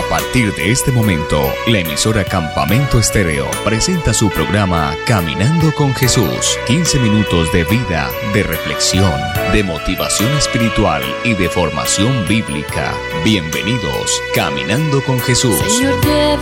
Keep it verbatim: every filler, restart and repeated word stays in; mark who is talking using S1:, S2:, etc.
S1: A partir de este momento, la emisora Campamento Estéreo presenta su programa Caminando con Jesús. quince minutos de vida, de reflexión, de motivación espiritual y de formación bíblica. Bienvenidos, Caminando con Jesús.
S2: Señor, lleva